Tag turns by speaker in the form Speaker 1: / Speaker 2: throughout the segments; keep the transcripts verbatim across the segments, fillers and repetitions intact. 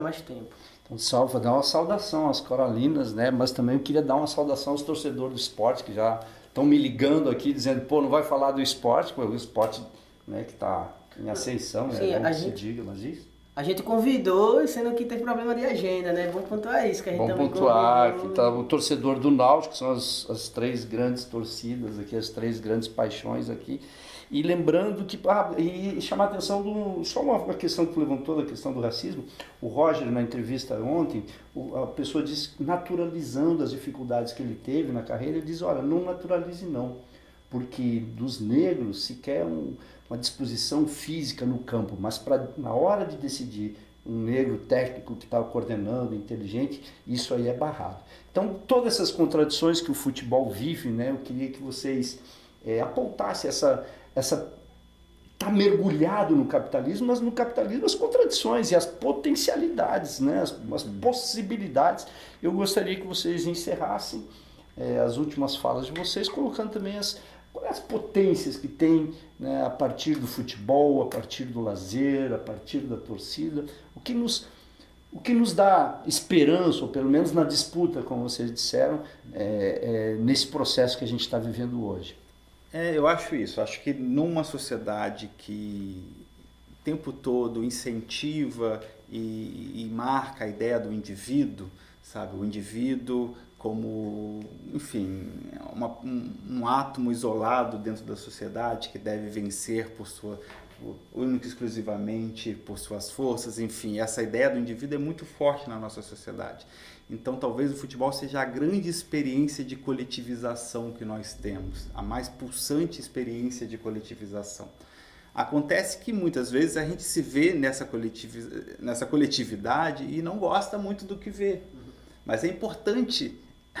Speaker 1: mais tempo.
Speaker 2: Então, salva, dá uma saudação às coralinas, né? Mas também eu queria dar uma saudação aos torcedores do esporte, que já estão me ligando aqui, dizendo, pô, não vai falar do esporte, o esporte, né, que está em ascensão,
Speaker 1: Sim,
Speaker 2: né?
Speaker 1: a
Speaker 2: Se
Speaker 1: gente,
Speaker 2: diga, mas isso.
Speaker 1: A gente convidou, sendo que teve problema de agenda, né? Vamos pontuar isso, que a gente
Speaker 2: Vamos
Speaker 1: também
Speaker 2: pontuar
Speaker 1: convidou.
Speaker 2: que tá o torcedor do Náutico, que são as, as três grandes torcidas aqui, as três grandes paixões aqui. E lembrando que, ah, e chamar a atenção do, só uma, uma questão que levantou, da questão do racismo, o Roger, na entrevista ontem, o, a pessoa disse, naturalizando as dificuldades que ele teve na carreira, ele diz, olha, não naturalize não, porque dos negros se quer um, uma disposição física no campo, mas pra, na hora de decidir um negro técnico que está coordenando, inteligente, isso aí é barrado. Então, todas essas contradições que o futebol vive, né, eu queria que vocês é, apontassem essa... essa tá mergulhado no capitalismo, mas no capitalismo as contradições e as potencialidades, né? as, as possibilidades. Eu gostaria que vocês encerrassem é, as últimas falas de vocês, colocando também as, as potências que tem, né, a partir do futebol, a partir do lazer, a partir da torcida, o que nos, o que nos dá esperança, ou pelo menos na disputa, como vocês disseram, é, é, nesse processo que a gente está vivendo hoje.
Speaker 3: É, eu acho isso. Acho que numa sociedade que o tempo todo incentiva e, e marca a ideia do indivíduo, sabe? O indivíduo como, enfim, uma, um, um átomo isolado dentro da sociedade que deve vencer por sua, única e exclusivamente por suas forças, enfim, essa ideia do indivíduo é muito forte na nossa sociedade. Então, talvez o futebol seja a grande experiência de coletivização que nós temos, a mais pulsante experiência de coletivização. Acontece que muitas vezes a gente se vê nessa, coletivi- nessa coletividade e não gosta muito do que vê. Mas é importante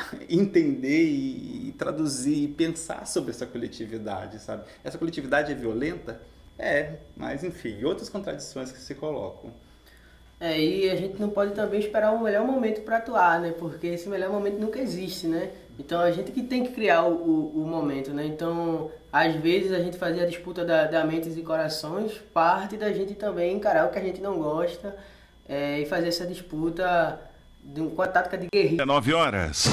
Speaker 3: entender e, e traduzir e pensar sobre essa coletividade, sabe? Essa coletividade é violenta? É, mas enfim, outras contradições que se colocam.
Speaker 1: É, e a gente não pode também esperar o melhor momento para atuar, né? Porque esse melhor momento nunca existe, né? Então a gente que tem que criar o, o, o momento, né? Então, às vezes a gente fazer a disputa da, da mentes e corações, parte da gente também encarar o que a gente não gosta é, e fazer essa disputa de, com a tática de guerrilha.
Speaker 4: nove horas.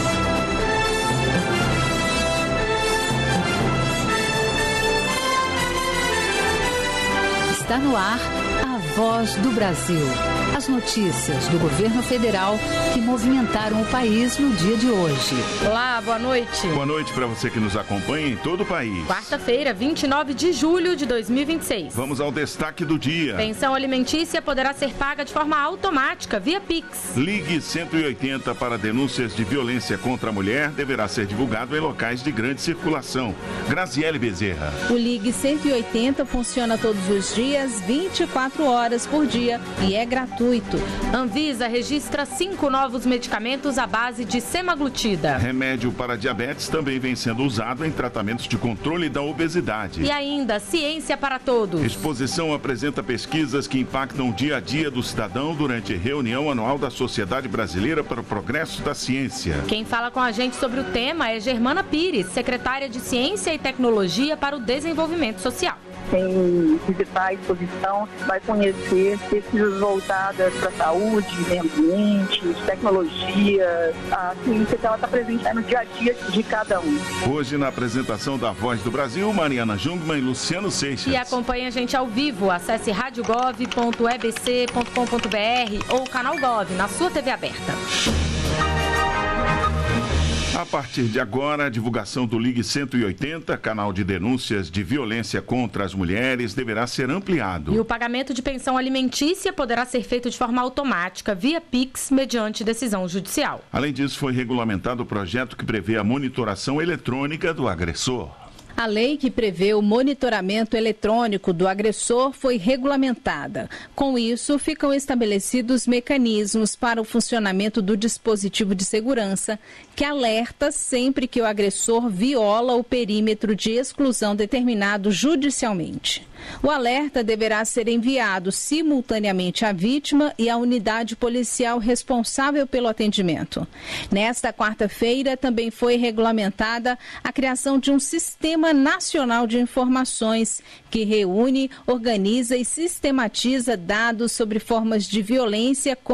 Speaker 5: Está no ar a Voz do Brasil. As notícias do governo federal que movimentaram o país no dia de hoje.
Speaker 6: Olá, boa noite.
Speaker 4: Boa noite para você que nos acompanha em todo o país.
Speaker 6: Quarta-feira, vinte e nove de julho de dois mil e vinte e seis.
Speaker 4: Vamos ao destaque do dia.
Speaker 6: Pensão alimentícia poderá ser paga de forma automática via Pix.
Speaker 4: Ligue cento e oitenta para denúncias de violência contra a mulher deverá ser divulgado em locais de grande circulação. Graziele Bezerra.
Speaker 5: O Ligue cento e oitenta funciona todos os dias, vinte e quatro horas por dia e é gratuito.
Speaker 6: Anvisa registra cinco novos medicamentos à base de semaglutida.
Speaker 4: Remédio para diabetes também vem sendo usado em tratamentos de controle da obesidade.
Speaker 6: E ainda, ciência para todos.
Speaker 4: Exposição apresenta pesquisas que impactam o dia a dia do cidadão durante reunião anual da Sociedade Brasileira para o Progresso da Ciência.
Speaker 6: Quem fala com a gente sobre o tema é Germana Pires, secretária de Ciência e Tecnologia para o Desenvolvimento Social.
Speaker 7: Sem visitar a exposição, vai conhecer pesquisas voltadas para a saúde, meio ambiente, tecnologia, a ciência que ela está presente no dia a dia de cada um.
Speaker 4: Hoje, na apresentação da Voz do Brasil, Mariana Jungmann e Luciano Seixas.
Speaker 6: E acompanhe a gente ao vivo. Acesse radiogov ponto e b c ponto com ponto b r ou o canal Gov na sua T V aberta.
Speaker 4: A partir de agora, a divulgação do Ligue cento e oitenta, canal de denúncias de violência contra as mulheres, deverá ser ampliado.
Speaker 6: E o pagamento de pensão alimentícia poderá ser feito de forma automática, via Pix, mediante decisão judicial.
Speaker 4: Além disso, foi regulamentado o projeto que prevê a monitoração eletrônica do agressor.
Speaker 5: A lei que prevê o monitoramento eletrônico do agressor foi regulamentada. Com isso, ficam estabelecidos mecanismos para o funcionamento do dispositivo de segurança, que alerta sempre que o agressor viola o perímetro de exclusão determinado judicialmente. O alerta deverá ser enviado simultaneamente à vítima e à unidade policial responsável pelo atendimento. Nesta quarta-feira, também foi regulamentada a criação de um Sistema Nacional de Informações, que reúne, organiza e sistematiza dados sobre formas de violência